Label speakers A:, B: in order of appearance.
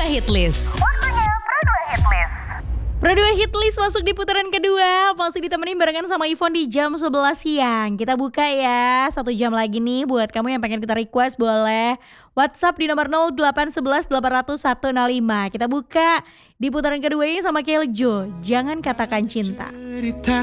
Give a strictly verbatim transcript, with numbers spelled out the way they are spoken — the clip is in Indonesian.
A: dua Hitlist.
B: Waktunya Pro dua Hitlist.
A: Pro dua Hitlist masuk di putaran kedua. Masih ditemenin barengan sama Ivon di jam sebelas siang. Kita buka ya satu jam lagi nih. Buat kamu yang pengen kita request boleh WhatsApp di nomor nol delapan satu satu delapan nol nol satu nol lima. Kita buka di putaran kedua ini sama Keljo. Jangan katakan cinta.
C: Cerita